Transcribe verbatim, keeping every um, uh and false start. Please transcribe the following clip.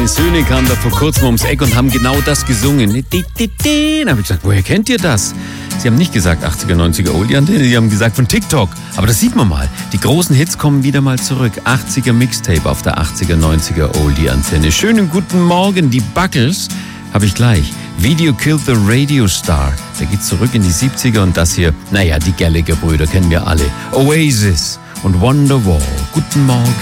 Meine Söhne kamen da vor kurzem ums Eck und haben genau das gesungen. Da habe ich gesagt, woher kennt ihr das? Sie haben nicht gesagt achtziger, neunziger Oldie-Antenne, sie haben gesagt von TikTok. Aber das sieht man mal. Die großen Hits kommen wieder mal zurück. achtziger Mixtape auf der achtziger, neunziger Oldie-Antenne. Schönen guten Morgen, die Buggles habe ich gleich. Video Killed the Radio Star. Der geht zurück in die siebziger und das hier, naja, die Gallagher-Brüder kennen wir alle. Oasis und Wonderwall. Guten Morgen.